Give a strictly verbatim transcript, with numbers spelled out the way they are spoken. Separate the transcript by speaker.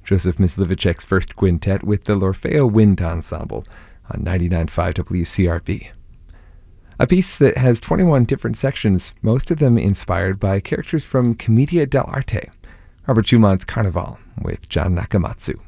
Speaker 1: Joseph Myslivicek's first quintet with the L'Orfeo Wind Ensemble on ninety-nine point five W C R B. A piece that has twenty-one different sections, most of them inspired by characters from Commedia dell'arte, Robert Schumann's Carnival with John Nakamatsu.